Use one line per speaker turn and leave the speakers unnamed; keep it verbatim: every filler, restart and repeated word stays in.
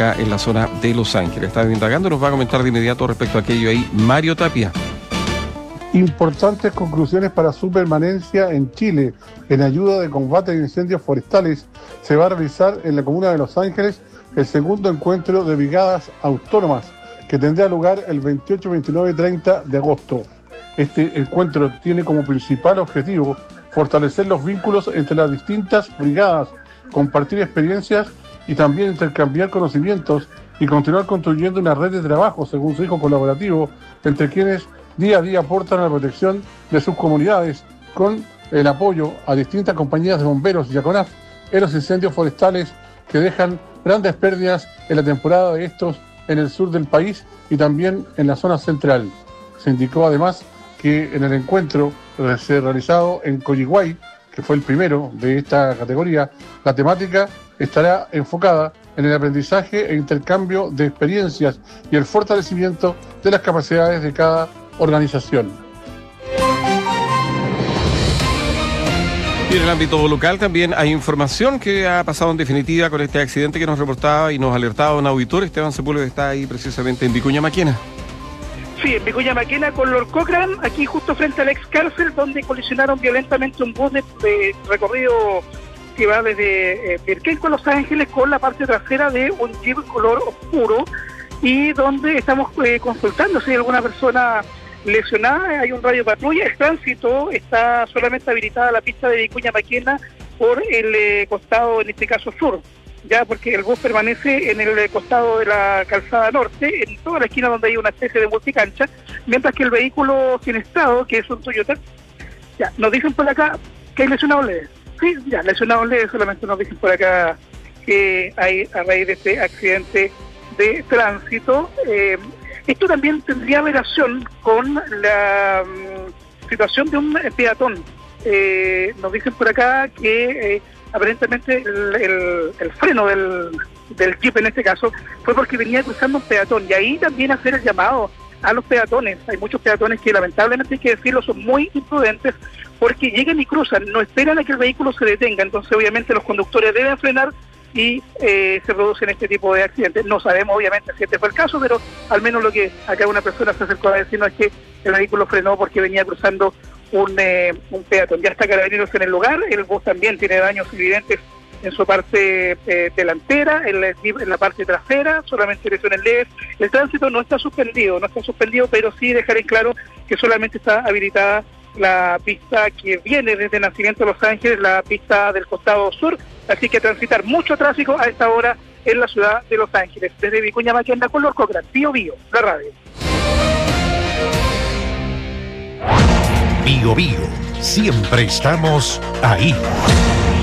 acá en la zona de Los Ángeles. Está indagando, nos va a comentar de inmediato respecto a aquello ahí Mario Tapia.
Importantes conclusiones para su permanencia en Chile en ayuda de combate a incendios forestales. Se va a realizar en la comuna de Los Ángeles el segundo encuentro de brigadas autónomas que tendrá lugar el veintiocho, veintinueve y treinta de agosto. Este encuentro tiene como principal objetivo fortalecer los vínculos entre las distintas brigadas, compartir experiencias y también intercambiar conocimientos y continuar construyendo una red de trabajo, según su hijo colaborativo, entre quienes día a día aportan a la protección de sus comunidades con el apoyo a distintas compañías de bomberos y ACONAF en los incendios forestales que dejan grandes pérdidas en la temporada de estos en el sur del país y también en la zona central. Se indicó además que en el encuentro se realizado en Coyihuay, que fue el primero de esta categoría, la temática estará enfocada en el aprendizaje e intercambio de experiencias y el fortalecimiento de las capacidades de cada organización.
Y en el ámbito local también hay información que ha pasado en definitiva con este accidente que nos reportaba y nos alertaba un auditor. Esteban Sepúlveda está ahí precisamente en Vicuña Maquena.
Sí, en Vicuña Maquena con Lord Cochrane, aquí justo frente al ex cárcel, donde colisionaron violentamente un bus de, de recorrido que va desde eh, Pirquén con Los Ángeles con la parte trasera de un Jeep color oscuro, y donde estamos eh, consultando si hay alguna persona lesionada. Hay un radio patrulla. El tránsito está solamente habilitada la pista de Vicuña Maquena por el eh, costado, en este caso sur, ya porque el bus permanece en el eh, costado de la calzada norte, en toda la esquina donde hay una especie de multicancha, mientras que el vehículo siniestrado, que es un Toyota, ya nos dicen por acá que hay lesionados leves. Sí, ya, lesionados leves, solamente nos dicen por acá que hay a raíz de este accidente de tránsito. Eh, esto también tendría relación con la um, situación de un peatón. Eh, nos dicen por acá que eh, aparentemente el, el, el freno del, del Jeep en este caso fue porque venía cruzando un peatón, y ahí también hacer el llamado a los peatones. Hay muchos peatones que lamentablemente, hay que decirlo, son muy imprudentes porque llegan y cruzan, no esperan a que el vehículo se detenga. Entonces obviamente los conductores deben frenar y eh, se producen este tipo de accidentes. No sabemos obviamente si este fue el caso, pero al menos lo que acá una persona se acercó a decirnos es que el vehículo frenó porque venía cruzando un, eh, un peatón. Ya está Carabineros en el lugar. El bus también tiene daños evidentes en su parte eh, delantera, en la, en la parte trasera, solamente lesiones leves. El tránsito no está suspendido, no está suspendido, pero sí dejar en claro que solamente está habilitada la pista que viene desde Nacimiento de Los Ángeles, la pista del costado sur, así que transitar mucho tráfico a esta hora en la ciudad de Los Ángeles. Desde Vicuña Maquena con Lord Cochrane, Bio Bio, la radio.
Bio Bio, siempre estamos ahí.